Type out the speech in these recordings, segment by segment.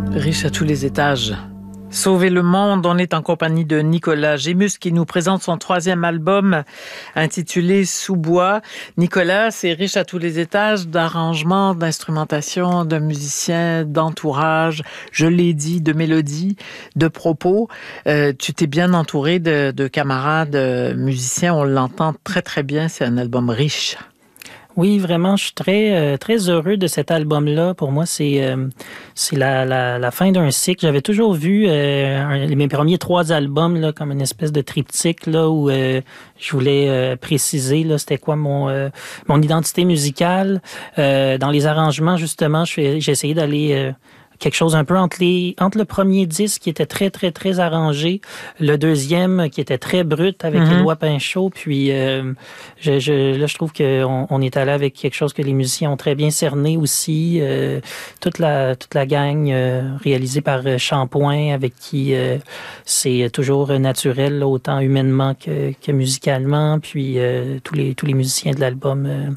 Riche à tous les étages. Sauver le monde, on est en compagnie de Nicolas Gémus qui nous présente son 3e album intitulé Sous-bois. Nicolas, c'est riche à tous les étages d'arrangements, d'instrumentation, de musiciens, d'entourage, je l'ai dit, de mélodies, de propos. Tu t'es bien entouré de camarades musiciens, on l'entend très très bien, c'est un album riche. Oui, vraiment, je suis très heureux de cet album-là. Pour moi, c'est la fin d'un cycle. J'avais toujours vu mes premiers 3 albums là, comme une espèce de triptyque là, où je voulais préciser là, c'était quoi mon identité musicale. Dans les arrangements, justement, j'ai essayé d'aller... quelque chose un peu entre le premier disque qui était très, très, très arrangé, le deuxième qui était très brut avec Éloi Pinchot, puis là, je trouve qu'on est allé avec quelque chose que les musiciens ont très bien cerné aussi, toute la gang réalisée par Shampoing, avec qui c'est toujours naturel, là, autant humainement que musicalement, puis tous les musiciens de l'album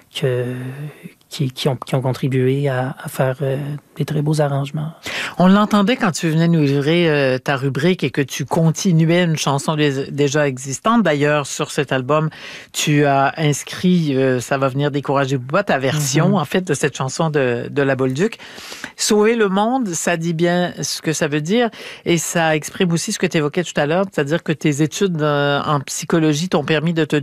qui ont contribué à faire des très beaux arrangements. On l'entendait quand tu venais nous livrer ta rubrique et que tu continuais une chanson déjà existante. D'ailleurs, sur cet album, tu as inscrit Ça va venir décourager Bouba, ta version, en fait, de cette chanson de la Bolduc. Sauver le monde, ça dit bien ce que ça veut dire et ça exprime aussi ce que tu évoquais tout à l'heure, c'est-à-dire que tes études en psychologie t'ont permis de te